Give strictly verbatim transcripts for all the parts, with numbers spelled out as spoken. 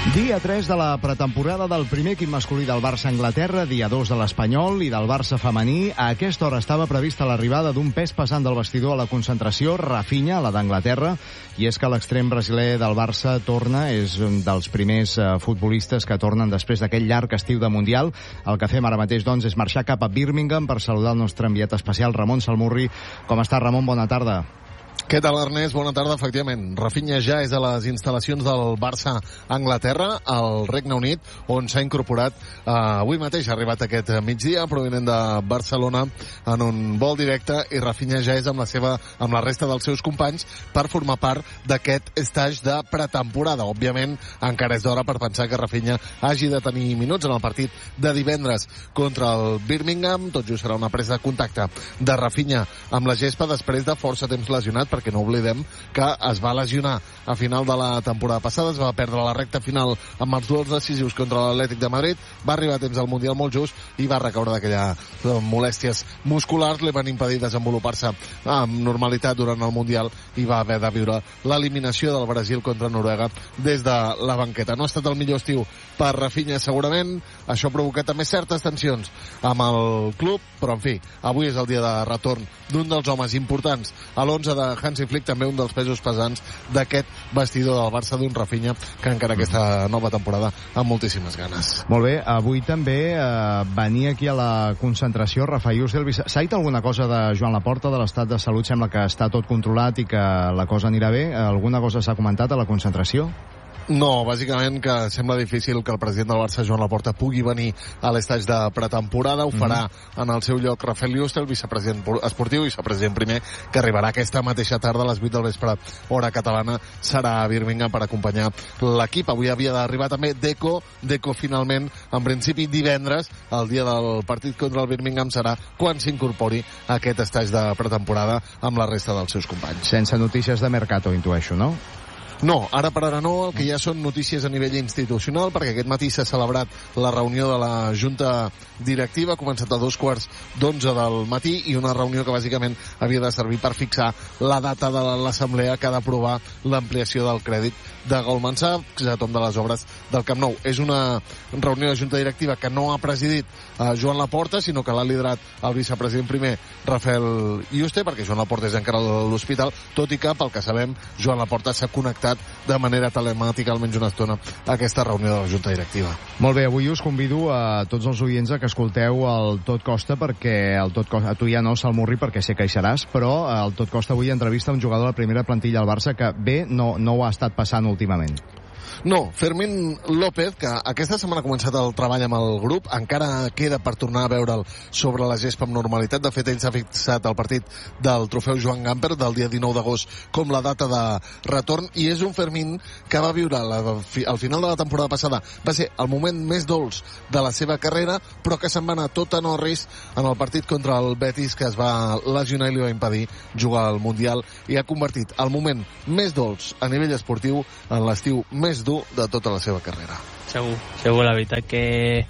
Dia tres de la pretemporada del primer equip masculí del Barça a Anglaterra, dia dos de l'Espanyol i del Barça femení. A aquesta hora estava prevista l'arribada d'un pes pesant del vestidor a la concentració, Rafinha, la d'Anglaterra, i és que l'extrem brasiler del Barça torna, és un dels primers eh, futbolistes que tornen després d'aquell llarg estiu de Mundial. El que fem ara mateix, doncs, és marxar cap a Birmingham per saludar el nostre enviat especial, Ramon Salmurri. Com està, Ramon? Bona tarda. Què tal, Ernest? Bona tarda, efectivament. Rafinha ja és a les instal·lacions del Barça a Anglaterra, al Regne Unit, on s'ha incorporat eh, avui mateix. Ha arribat aquest migdia, provenent de Barcelona, en un vol directe, i Rafinha ja és amb la seva, amb la resta dels seus companys per formar part d'aquest estatge de pretemporada. Òbviament, encara és d'hora per pensar que Rafinha hagi de tenir minuts en el partit de divendres contra el Birmingham. Tot just serà una presa de contacte de Rafinha amb la gespa després de força temps lesionat, perquè no oblidem que es va lesionar a final de la temporada passada, es va perdre la recta final amb els duels decisius contra l'Atlètic de Madrid, va arribar a temps al Mundial molt just i va recaure d'aquella molèsties musculars, li van impedir desenvolupar-se amb normalitat durant el Mundial i va haver de viure l'eliminació del Brasil contra Noruega des de la banqueta. No ha estat el millor estiu per Rafinha, segurament. Això ha provocat també certes tensions amb el club, però en fi, avui és el dia de retorn d'un dels homes importants a l'onze de Hansi Flick, també un dels pesos pesants d'aquest vestidor del Barça, d'un Rafinha que encara aquesta nova temporada amb moltíssimes ganes. Molt bé, avui també eh, venia aquí a la concentració Rafa Iusel. S'ha dit alguna cosa de Joan Laporta, de l'estat de salut? Sembla que està tot controlat i que la cosa anirà bé. Alguna cosa s'ha comentat a la concentració? No, bàsicament que sembla difícil que el president del Barça, Joan Laporta, pugui venir a l'estatge de pretemporada. Ho farà mm-hmm. en el seu lloc Rafael Yuste, el vicepresident esportiu i vicepresident primer, que arribarà aquesta mateixa tarda a les vuit del vespre, hora catalana. Serà a Birmingham per acompanyar l'equip. Avui havia d'arribar també Deco. Deco finalment, en principi divendres, el dia del partit contra el Birmingham, serà quan s'incorpori a aquest estatge de pretemporada amb la resta dels seus companys. Sense notícies de mercato, intueixo, no? No, ara per ara no, el que ja són notícies a nivell institucional, perquè aquest matí s'ha celebrat la reunió de la Junta Directiva, ha començat a dos quarts d'onze del matí, i una reunió que bàsicament havia de servir per fixar la data de l'assemblea que ha d'aprovar l'ampliació del crèdit de Goldman Sachs a tomb de les obres del Camp Nou. És una reunió de Junta Directiva que no ha presidit eh, Joan Laporta, sinó que l'ha liderat el vicepresident primer, Rafael Yuste, perquè Joan Laporta és encara a l'hospital, tot i que, pel que sabem, Joan Laporta s'ha connectat de manera telemàtica almenys una estona a aquesta reunió de la Junta Directiva. Molt bé, avui us convido a tots els oients a que escolteu el Tot Costa, perquè el Tot Costa, a tu ja no, Salmurri, perquè sé que hi seràs, però el Tot Costa avui entrevista un jugador de la primera plantilla al Barça que bé no, no ho ha estat passant últimament. No, Fermín López, que aquesta setmana ha començat el treball amb el grup, encara queda per tornar a veure'l sobre la gespa amb normalitat. De fet, ell s'ha fixat el partit del trofeu Joan Gamper del dia dinou d'agost com la data de retorn, i és un Fermín que va viure la, al final de la temporada passada. Va ser el moment més dolç de la seva carrera, però que se'n va anar tot a Norris en el partit contra el Betis, que es va lesionar i li va impedir jugar al Mundial, i ha convertit el moment més dolç a nivell esportiu en l'estiu més dur de tota la seva carrera. Segur, segur, la veritat que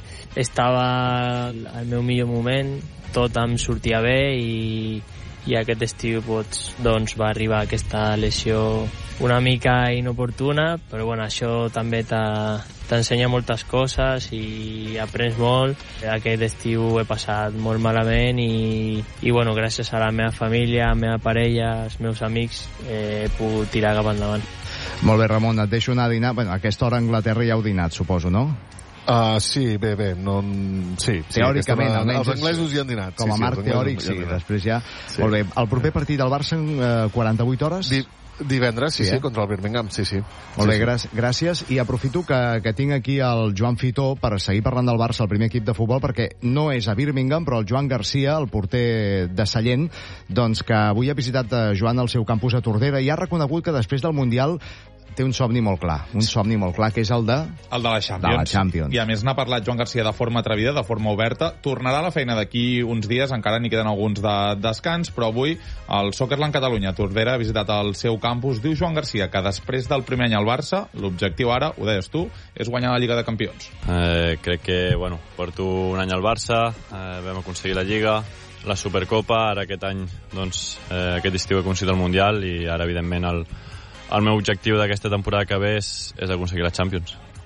estava al meu millor moment, tot em sortia bé, i, i aquest estiu doncs, doncs va arribar aquesta lesió una mica inoportuna, però bueno, això també t'ensenya moltes coses i aprens molt. Aquest estiu he passat molt malament i, i bueno, gràcies a la meva família, a la meva parella, als meus amics, eh, he pogut tirar cap endavant. Molt bé, Ramon, et deixo anar a dinar. Bueno, a aquesta hora a Anglaterra ja heu dinat, suposo, no? Uh, sí, bé, bé, no... Sí, teòricament, sí, almenys. Els anglesos ja han dinat. Com a sí, marc sí, teòric, sí, després ja... Sí. Molt bé, el proper partit del Barça en uh, quaranta-vuit hores? Di divendres, sí, sí, sí, eh? contra el Birmingham, sí, sí. Molt sí, bé, sí. gràcies, gràcies. I aprofito que, que tinc aquí el Joan Fitó per seguir parlant del Barça, el primer equip de futbol, perquè no és a Birmingham, però el Joan Garcia, el porter de Sallent, doncs que avui ha visitat eh, Joan al seu campus a Tordera i ha reconegut que després del Mundial té un somni molt clar, un somni molt clar, que és el de... El de la Champions. De la Champions. I a més n'ha parlat Joan Garcia de forma atrevida, de forma oberta. Tornarà a la feina d'aquí uns dies, encara n'hi queden alguns de descans, però avui el Soccerland Catalunya Tordera ha visitat el seu campus. Diu Joan Garcia que després del primer any al Barça, l'objectiu ara, ho deies tu, és guanyar la Lliga de Campions. Eh, crec que, bueno, porto un any al Barça, eh, vam aconseguir la Lliga, la Supercopa, ara aquest any, doncs, eh, aquest estiu he aconseguit el Mundial i ara, evidentment, el el meu objectiu d'aquesta temporada que ve és, és aconseguir la Champions.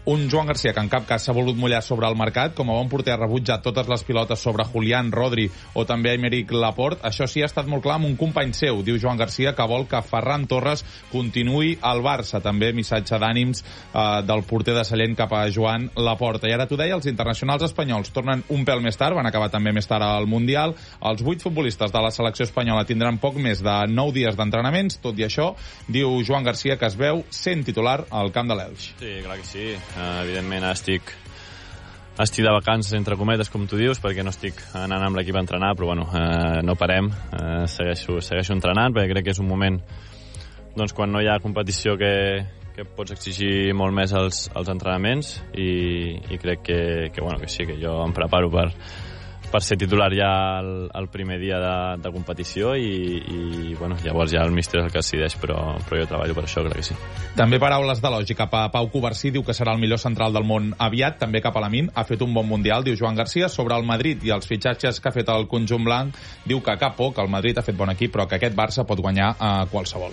Un Joan Garcia que en cap cas s'ha volgut mullar sobre el mercat, com a bon porter ha rebutjat totes les pilotes sobre Julián, Rodri o també Aymeric Laporte. Això sí, ha estat molt clar amb un company seu, diu Joan Garcia, que vol que Ferran Torres continuï al Barça. També missatge d'ànims eh, del porter de Sallent cap a Joan Laporta. I ara t'ho deia, els internacionals espanyols tornen un pèl més tard, van acabar també més tard al Mundial. Els vuit futbolistes de la selecció espanyola tindran poc més de nou dies d'entrenaments. Tot i això, diu Joan Garcia que es veu sent titular al camp de l'Elx. Sí, clar que sí. Uh, evidentment estic estic de vacances, entre cometes, com tu dius, perquè no estic anant amb l'equip a entrenar, però bueno, uh, no parem. Uh, segueixo, segueixo entrenant, perquè crec que és un moment doncs, quan no hi ha competició que, que pots exigir molt més els, els entrenaments i, i crec que, que, bueno, que sí, que jo em preparo per, per ser titular ja el, el primer dia de, de competició i, i bueno, llavors ja el míster és el que decideix, però, però jo treballo per això, crec que sí. També paraules d'elogi cap a Pau Covarsí, diu que serà el millor central del món aviat, també cap a la Min, ha fet un bon mundial, diu Joan Garcia. Sobre el Madrid i els fitxatges que ha fet el conjunt blanc, diu que cap por, que el Madrid ha fet bon equip, però que aquest Barça pot guanyar a qualsevol.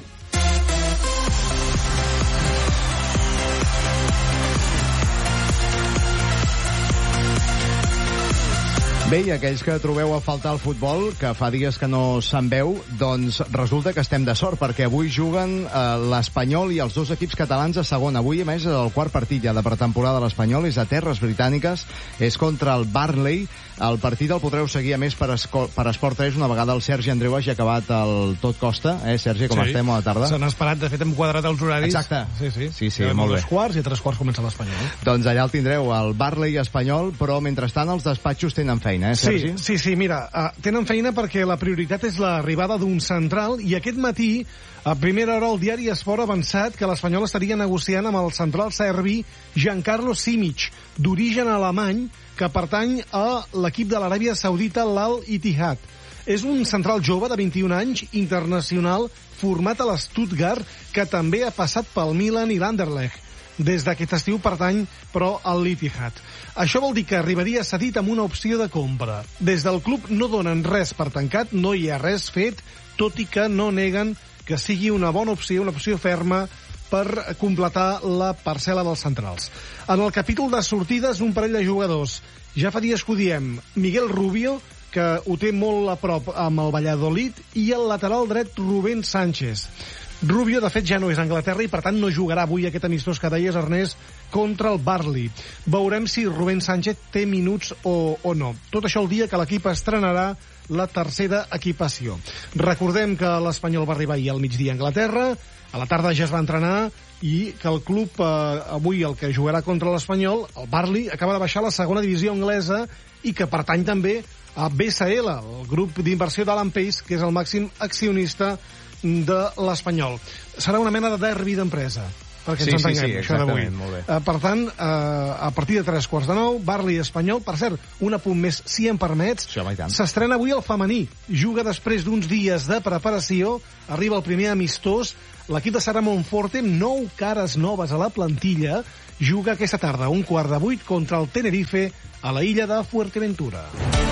Bé, i aquells que trobeu a faltar el futbol, que fa dies que no se'n veu, doncs resulta que estem de sort, perquè avui juguen eh, l'Espanyol i els dos equips catalans a segona. Avui, a més, el quart partit ja de pretemporada de l'Espanyol és a terres britàniques, és contra el Burnley. El partit el podreu seguir, a més, per, Esco per Esport tres, una vegada el Sergi Andreu hagi acabat el Tot Costa. Eh, Sergi, com sí. estem a la tarda? S'han esperat, de fet, hem quadrat els horaris. Exacte. Sí, sí. Sí, sí, molt bé. Dos quarts i a tres quarts comença l'Espanyol. Doncs allà el tindreu, el Burnley espanyol, però mentrestant els despatxos tenen feina, eh, Sergi? Sí, sí, sí, mira, uh, tenen feina perquè la prioritat és l'arribada d'un central i aquest matí, a primera hora, el diari Esport ha avançat que l'Espanyol estaria negociant amb el central serbi Giancarlo Simic, d'origen alemany, que pertany a l'equip de l'Aràbia Saudita, l'Al Ittihad. És un central jove de vint-i-un anys, internacional, format a l'Stuttgart, que també ha passat pel Milan i l'Anderlecht. Des d'aquest estiu pertany, però, al Ittihad. Això vol dir que arribaria cedit amb una opció de compra. Des del club no donen res per tancat, no hi ha res fet, tot i que no neguen que sigui una bona opció, una opció ferma per completar la parcel·la dels centrals. En el capítol de sortides, un parell de jugadors. Ja fa dies que ho diem. Miguel Rubio, que ho té molt a prop amb el Valladolid, i el lateral dret Rubén Sánchez. Rubio, de fet, ja no és a Anglaterra i, per tant, no jugarà avui aquest amistós que deies, Ernest, contra el Burnley. Veurem si Rubén Sánchez té minuts o, o no. Tot això el dia que l'equip estrenarà la tercera equipació. Recordem que l'Espanyol va arribar ahir al migdia a Anglaterra, a la tarda ja es va entrenar i que el club eh, avui el que jugarà contra l'Espanyol, el Burnley, acaba de baixar a la segona divisió anglesa i que pertany també a B S L, el grup d'inversió d'Alan Pace, que és el màxim accionista de l'Espanyol. Serà una mena de derbi d'empresa, perquè ens sí, entenguem, sí, sí, això d'avui. Uh, per tant, uh, a partir de tres quarts de nou, Burnley Espanyol, per cert, un apunt més, si em permets, s'estrena avui el femení. Juga després d'uns dies de preparació, arriba el primer amistós, l'equip de Sara Monforte, nou cares noves a la plantilla, juga aquesta tarda, un quart de vuit, contra el Tenerife, a la illa de Fuerteventura.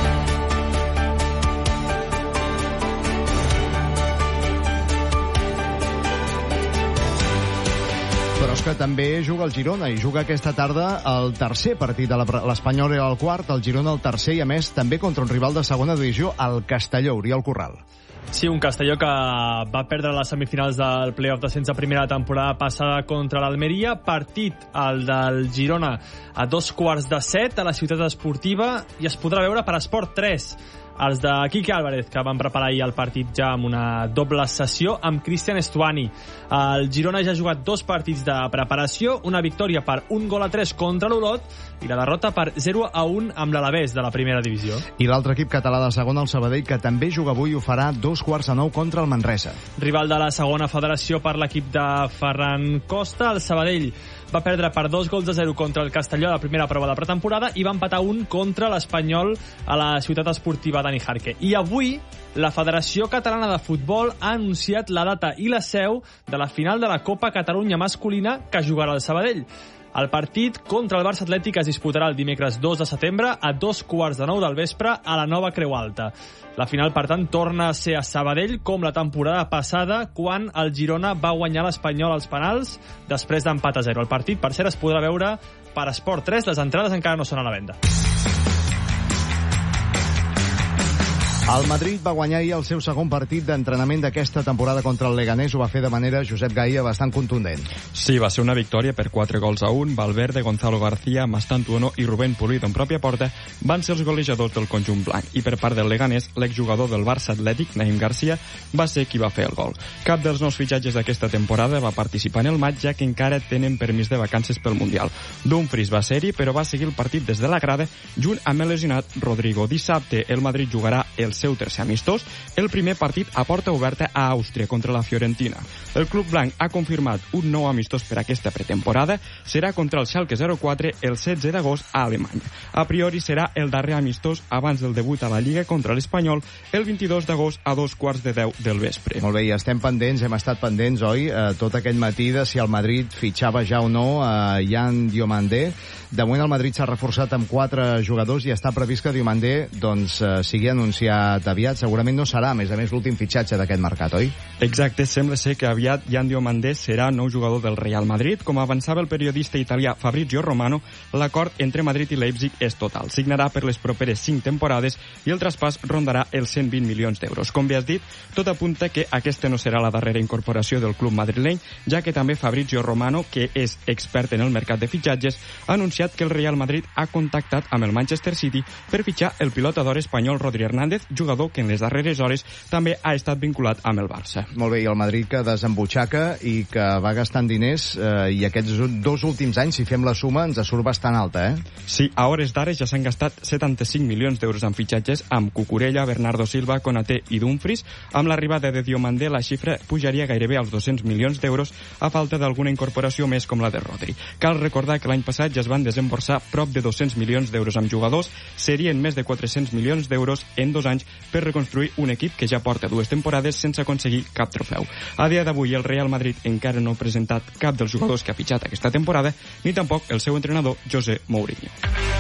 Però és que també juga el Girona i juga aquesta tarda el tercer partit de l'Espanyol, era el quart, el Girona el tercer i a més també contra un rival de segona divisió, el Castelló, Oriol Corral. Sí, un Castelló que va perdre les semifinals del play-off descens a primera temporada passada contra l'Almeria. Partit, el del Girona, a dos quarts de set a la ciutat esportiva i es podrà veure per Esport tres. Els de Quique Álvarez, que van preparar ahir el partit ja amb una doble sessió amb Cristian Estuani. El Girona ja ha jugat dos partits de preparació, una victòria per un gol a tres contra l'Olot i la derrota per zero a un amb l'Alavés de la primera divisió. I l'altre equip català de segona, el Sabadell, que també juga avui, ho farà dos quarts a nou contra el Manresa. Rival de la segona federació per l'equip de Ferran Costa, el Sabadell va perdre per dos gols a zero contra el Castelló a la primera prova de pretemporada i va empatar un contra l'Espanyol a la ciutat esportiva Dani Jarque. I avui la Federació Catalana de Futbol ha anunciat la data i la seu de la final de la Copa Catalunya masculina que jugarà el Sabadell. El partit contra el Barça Atlètic es disputarà el dimecres dos de setembre a dos quarts de nou del vespre a la nova Creu Alta. La final, per tant, torna a ser a Sabadell com la temporada passada, quan el Girona va guanyar l'Espanyol als penals després d'empat a zero. El partit, per cert, es podrà veure per Esport tres. Les entrades encara no són a la venda. El Madrid va guanyar ahir el seu segon partit d'entrenament d'aquesta temporada contra el Leganés. Ho va fer de manera, Josep Gaia, bastant contundent. Sí, va ser una victòria per quatre gols a un. Valverde, Gonzalo García, Mastantuono i Rubén Pulido en pròpia porta van ser els golejadors del conjunt blanc. I per part del Leganés, l'exjugador del Barça Atlètic, Naim García, va ser qui va fer el gol. Cap dels nous fitxatges d'aquesta temporada va participar en el maig, ja que encara tenen permís de vacances pel Mundial. Dumfries va ser-hi, però va seguir el partit des de la grada junt amb el lesionat Rodrigo. Dissabte, el Madrid jugarà el seu tercer amistós, el primer partit a porta oberta a Àustria contra la Fiorentina. El club blanc ha confirmat un nou amistós per aquesta pretemporada, serà contra el Schalke zero quatre el setze d'agost a Alemanya. A priori serà el darrer amistós abans del debut a la Lliga contra l'Espanyol el vint-i-dos d'agost a dos quarts de deu del vespre. Molt bé, i estem pendents, hem estat pendents, oi, eh, tot aquell matí de si el Madrid fitxava ja o no a Yan Diomandé. De moment el Madrid s'ha reforçat amb quatre jugadors i està previst que Diomandé doncs, eh, sigui anunciat aviat. Segurament no serà, a més a més, l'últim fitxatge d'aquest mercat, oi? Exacte, sembla ser que aviat Yan Diomandé serà nou jugador del Real Madrid. Com avançava el periodista italià Fabrizio Romano, l'acord entre Madrid i Leipzig és total. Signarà per les properes cinc temporades i el traspàs rondarà els cent vint milions d'euros. Com bé has dit, tot apunta que aquesta no serà la darrera incorporació del club madrileny, ja que també Fabrizio Romano, que és expert en el mercat de fitxatges, ha anunciat que el Real Madrid ha contactat amb el Manchester City per fitxar el pilota d'or espanyol Rodri Hernández, jugador que en les darreres hores també ha estat vinculat amb el Barça. Molt bé, i el Madrid que desembutxaca i que va gastant diners, eh, i aquests dos últims anys, si fem la suma, ens surt bastant alta, eh? Sí, a hores d'ara ja s'han gastat setanta-cinc milions d'euros en fitxatges amb Cucurella, Bernardo Silva, Konaté i Dumfries. Amb l'arribada de Diomandé, la xifra pujaria gairebé als dos-cents milions d'euros a falta d'alguna incorporació més com la de Rodri. Cal recordar que l'any passat ja es van desemborsar prop de dos-cents milions d'euros amb jugadors, serien més de quatre-cents milions d'euros en dos anys per reconstruir un equip que ja porta dues temporades sense aconseguir cap trofeu. A dia d'avui el Real Madrid encara no ha presentat cap dels jugadors que ha fitxat aquesta temporada, ni tampoc el seu entrenador José Mourinho.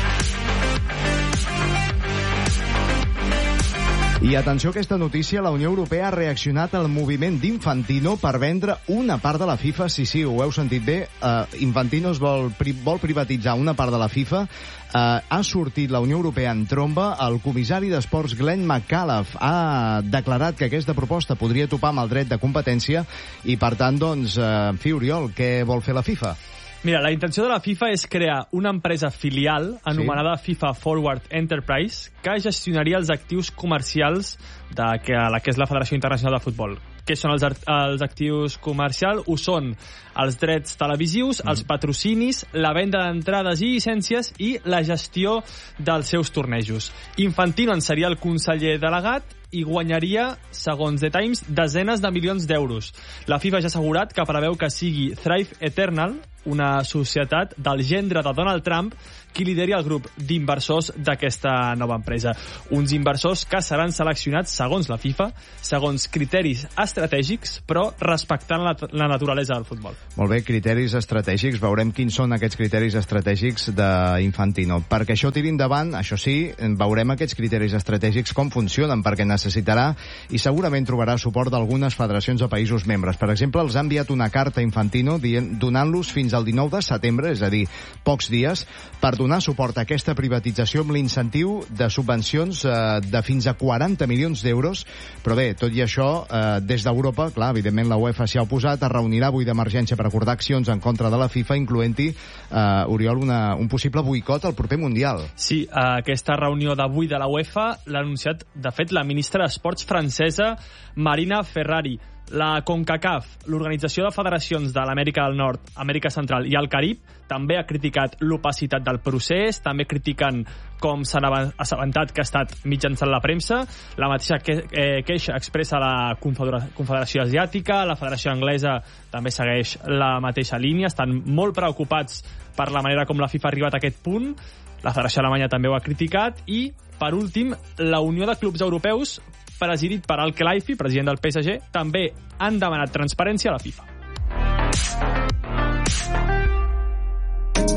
I atenció a aquesta notícia, la Unió Europea ha reaccionat al moviment d'Infantino per vendre una part de la FIFA. Sí, sí, ho heu sentit bé. Uh, Infantino es vol, pri vol privatitzar una part de la FIFA. Uh, ha sortit la Unió Europea en tromba. El comissari d'Esports, Glenn McAuliffe, ha declarat que aquesta proposta podria topar amb el dret de competència i, per tant, doncs, uh, en fi, Oriol, què vol fer la FIFA? Mira, la intenció de la FIFA és crear una empresa filial anomenada sí. FIFA Forward Enterprise que gestionaria els actius comercials de que, la que és la Federació Internacional de Futbol. Què són els, els actius comercials? Ho són els drets televisius, mm. els patrocinis, la venda d'entrades i llicències i la gestió dels seus tornejos. Infantino en seria el conseller delegat i guanyaria, segons The Times, desenes de milions d'euros. La FIFA ja ha assegurat que preveu que sigui Thrive Eternal, una societat del gendre de Donald Trump, qui lideri el grup d'inversors d'aquesta nova empresa. Uns inversors que seran seleccionats, segons la FIFA, segons criteris estratègics, però respectant la, la naturalesa del futbol. Molt bé, criteris estratègics. Veurem quins són aquests criteris estratègics d'Infantino. Perquè això tiri endavant, això sí, veurem aquests criteris estratègics com funcionen, perquè necessitarà i segurament trobarà suport d'algunes federacions de països membres. Per exemple, els ha enviat una carta a Infantino donant-los fins al dinou de setembre, és a dir, pocs dies, per donar suport a aquesta privatització amb l'incentiu de subvencions eh, de fins a quaranta milions d'euros. Però bé, tot i això, eh, des d'Europa, clar, evidentment la UEFA s'hi ha oposat, es reunirà avui d'emergència per acordar accions en contra de la FIFA, incloent-hi, eh, Oriol, una, un possible boicot al proper Mundial. Sí, aquesta reunió d'avui de la UEFA l'ha anunciat, de fet, la ministra d'Esports francesa, Marina Ferrari. La CONCACAF, l'Organització de Federacions de l'Amèrica del Nord, Amèrica Central i el Carib, també ha criticat l'opacitat del procés, també critiquen com s'han assabentat que ha estat mitjançant la premsa. La mateixa que, eh, queixa expressa la Confederació Asiàtica, la Federació Anglesa també segueix la mateixa línia, estan molt preocupats per la manera com la FIFA ha arribat a aquest punt. La Federació Alemanya també ho ha criticat i, per últim, la Unió de Clubs Europeus, presidit per Al-Khelaifi, president del P S G, també han demanat transparència a la FIFA.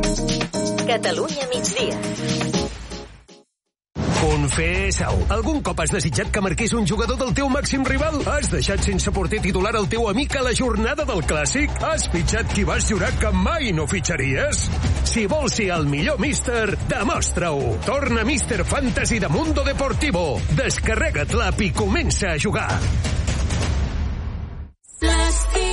Catalunya migdia. Confessa-ho. Algun cop has desitjat que marqués un jugador del teu màxim rival? Has deixat sense porter titular el teu amic a la jornada del Clàssic? Has fitxat qui vas jurar que mai no fitxaries? Si vols ser el millor míster, demostra-ho. Torna míster Fantasy de Mundo Deportivo. Descarrega't l'app i comença a jugar. Plàstic.